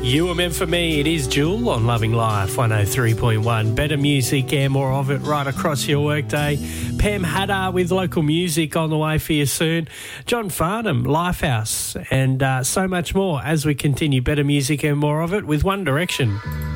You were meant for me. It is Jewel on Loving Life 103.1. Better music and more of it right across your workday. Pam Hatter with local music on the way for you soon. John Farnham, Lifehouse, and so much more as we continue better music and more of it with One Direction.